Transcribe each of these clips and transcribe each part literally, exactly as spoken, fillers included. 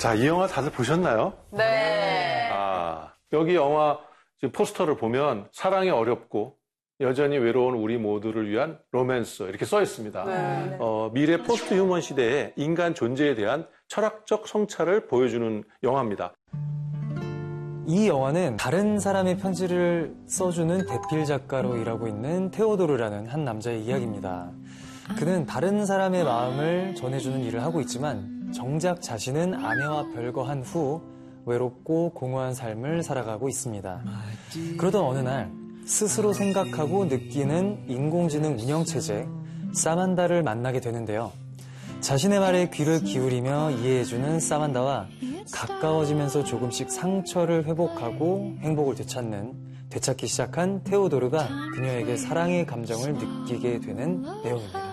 자, 이 영화 다들 보셨나요? 네. 아, 여기 영화 지금 포스터를 보면 사랑이 어렵고 여전히 외로운 우리 모두를 위한 로맨스 이렇게 써 있습니다. 네. 어, 미래 포스트 휴먼 시대에 인간 존재에 대한 철학적 성찰을 보여주는 영화입니다. 이 영화는 다른 사람의 편지를 써주는 대필 작가로 일하고 있는 테오도르라는 한 남자의 이야기입니다. 그는 다른 사람의 마음을 전해주는 일을 하고 있지만 정작 자신은 아내와 별거한 후 외롭고 공허한 삶을 살아가고 있습니다. 그러던 어느 날 스스로 생각하고 느끼는 인공지능 운영체제 사만다를 만나게 되는데요. 자신의 말에 귀를 기울이며 이해해주는 사만다와 가까워지면서 조금씩 상처를 회복하고 행복을 되찾는, 되찾기 시작한 테오도르가 그녀에게 사랑의 감정을 느끼게 되는 내용입니다.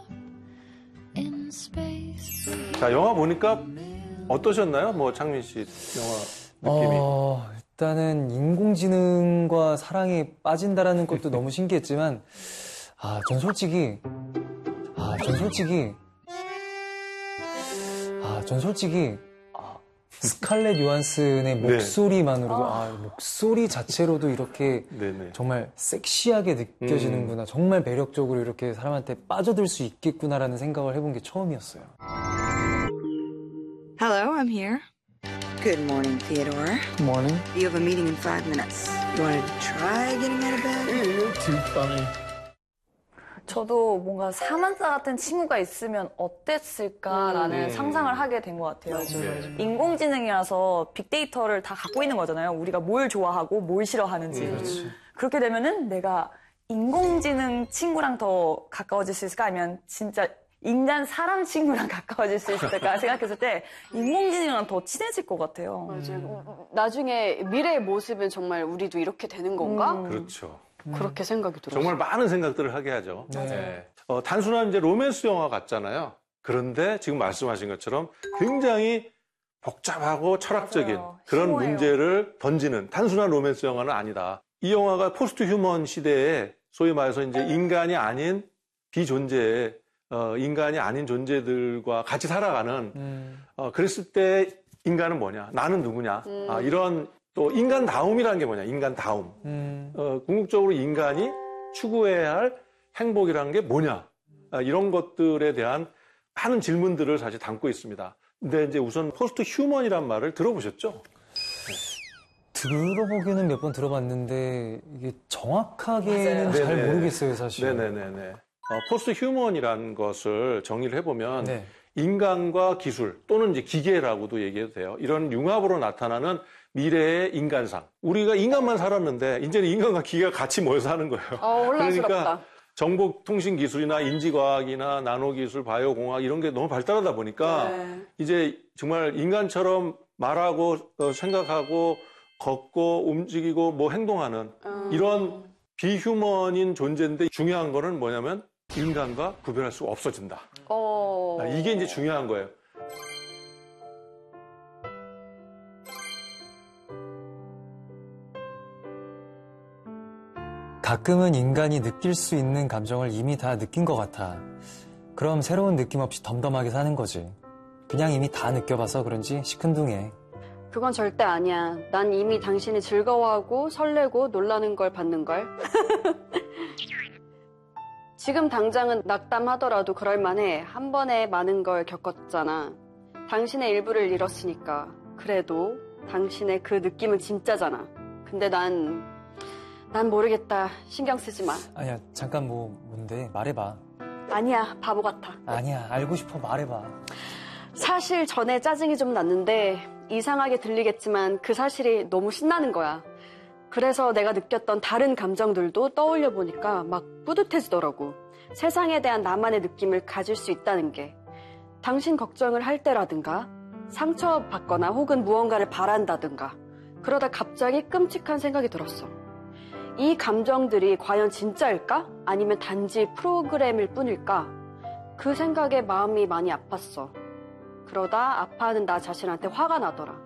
자, 영화 보니까 어떠셨나요? 뭐 창민 씨 영화 느낌이. 어, 일단은 인공지능과 사랑에 빠진다라는 것도 너무 신기했지만, 아, 전 솔직히, 아, 전 솔직히, 아, 전 솔직히, 아, 스칼렛 요한슨의 목소리만으로도, 네. 아, 목소리 자체로도 이렇게 네네. 정말 섹시하게 느껴지는구나. 음. 정말 매력적으로 이렇게 사람한테 빠져들 수 있겠구나라는 생각을 해본 게 처음이었어요. Hello, I'm here. Good morning, Theodore. Good morning. You have a meeting in five minutes. You want to try getting out of bed? You're too funny. 저도 뭔가 사만사 같은 친구가 있으면 어땠을까라는 음, 네. 상상을 하게 된 것 같아요. 네. 인공지능이라서 빅데이터를 다 갖고 있는 거잖아요. 우리가 뭘 좋아하고 뭘 싫어하는지. 음, 그렇게 되면은 내가 인공지능 친구랑 더 가까워질 수 있을까? 아니면 진짜 인간 사람 친구랑 가까워질 수 있을까 생각했을 때 인공지능이랑 더 친해질 것 같아요. 맞아요. 음. 나중에 미래의 모습은 정말 우리도 이렇게 되는 건가? 음. 그렇죠. 그렇게 생각이 들었어요. 정말 많은 생각들을 하게 하죠. 맞아요. 네. 어, 단순한 이제 로맨스 영화 같잖아요. 그런데 지금 말씀하신 것처럼 굉장히 복잡하고 철학적인 맞아요. 그런 심오해요. 문제를 던지는 단순한 로맨스 영화는 아니다. 이 영화가 포스트 휴먼 시대에 소위 말해서 이제 인간이 아닌 비존재의 어, 인간이 아닌 존재들과 같이 살아가는 음. 어, 그랬을 때 인간은 뭐냐? 나는 누구냐? 음. 아, 이런 또 인간다움이라는 게 뭐냐? 인간다움. 음. 어, 궁극적으로 인간이 추구해야 할 행복이라는 게 뭐냐? 아, 이런 것들에 대한 많은 질문들을 사실 담고 있습니다. 근데 이제 우선 포스트 휴먼이란 말을 들어보셨죠? 들어보기는 몇 번 들어봤는데 이게 정확하게는 맞아요. 잘 네네. 모르겠어요, 사실. 네네네네. 어, 포스트 휴먼이라는 것을 정의를 해보면 네. 인간과 기술 또는 이제 기계라고도 얘기해도 돼요. 이런 융합으로 나타나는 미래의 인간상. 우리가 인간만 살았는데 이제는 인간과 기계가 같이 모여서 하는 거예요. 어, 혼란스럽다. 그러니까 정보통신기술이나 인지과학이나 나노기술, 바이오공학 이런 게 너무 발달하다 보니까 네. 이제 정말 인간처럼 말하고 어, 생각하고 걷고 움직이고 뭐 행동하는 음. 이런 비휴먼인 존재인데 중요한 거는 뭐냐면 인간과 구별할 수가 없어진다. 어... 이게 이제 중요한 거예요. 가끔은 인간이 느낄 수 있는 감정을 이미 다 느낀 것 같아. 그럼 새로운 느낌 없이 덤덤하게 사는 거지. 그냥 이미 다 느껴봐서 그런지 시큰둥해. 그건 절대 아니야. 난 이미 당신이 즐거워하고 설레고 놀라는 걸 받는걸. 지금 당장은 낙담하더라도 그럴만해. 한 번에 많은 걸 겪었잖아. 당신의 일부를 잃었으니까. 그래도 당신의 그 느낌은 진짜잖아. 근데 난... 난 모르겠다. 신경 쓰지 마. 아니야, 잠깐 뭐 뭔데? 말해봐. 아니야, 바보 같아. 아니야, 알고 싶어. 말해봐. 사실 전에 짜증이 좀 났는데 이상하게 들리겠지만 그 사실이 너무 신나는 거야. 그래서 내가 느꼈던 다른 감정들도 떠올려 보니까 막 뿌듯해지더라고. 세상에 대한 나만의 느낌을 가질 수 있다는 게. 당신 걱정을 할 때라든가 상처받거나 혹은 무언가를 바란다든가 그러다 갑자기 끔찍한 생각이 들었어. 이 감정들이 과연 진짜일까? 아니면 단지 프로그램일 뿐일까? 그 생각에 마음이 많이 아팠어. 그러다 아파하는 나 자신한테 화가 나더라.